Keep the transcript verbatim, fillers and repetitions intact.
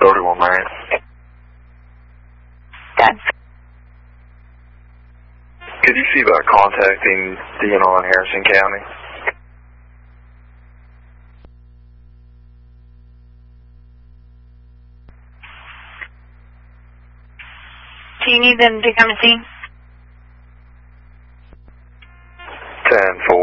thirty-one Marion. Dad. Could you see about contacting D N R in Harrison County? Do you need them to come and see? ten